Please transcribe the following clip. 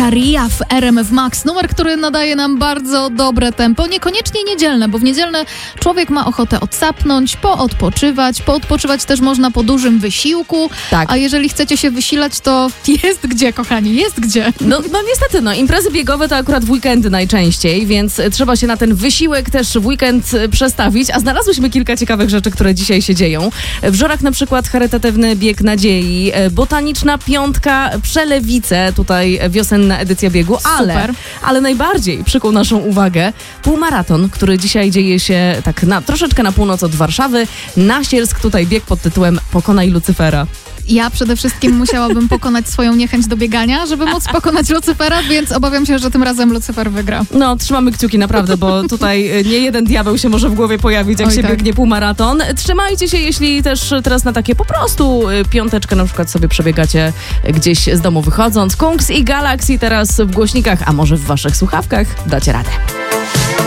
Zaccaria w RMF Max. Numer, który nadaje nam bardzo dobre tempo. Niekoniecznie niedzielne, bo w niedzielne człowiek ma ochotę odsapnąć, poodpoczywać. Poodpoczywać też można po dużym wysiłku. Tak. A jeżeli chcecie się wysilać, to jest gdzie, kochani, jest gdzie. No niestety, imprezy biegowe to akurat w weekendy najczęściej, więc trzeba się na ten wysiłek też w weekend przestawić, a znalazłyśmy kilka ciekawych rzeczy, które dzisiaj się dzieją. W Żorach na przykład charytatywny bieg nadziei, botaniczna piątka Przelewice, tutaj wiosenna edycja biegu, ale najbardziej przykuł naszą uwagę półmaraton, który dzisiaj dzieje się tak troszeczkę na północ od Warszawy. Nasielsk, tutaj bieg pod tytułem Pokonaj Lucyfera. Ja przede wszystkim musiałabym pokonać swoją niechęć do biegania, żeby móc pokonać Lucyfera, więc obawiam się, że tym razem Lucyfer wygra. No, trzymamy kciuki naprawdę, bo tutaj nie jeden diabeł się może w głowie pojawić, jak się biegnie półmaraton. Trzymajcie się, jeśli też teraz na takie po prostu piąteczkę na przykład sobie przebiegacie gdzieś z domu wychodząc. Kungs i Galaxy teraz w głośnikach, a może w waszych słuchawkach dacie radę.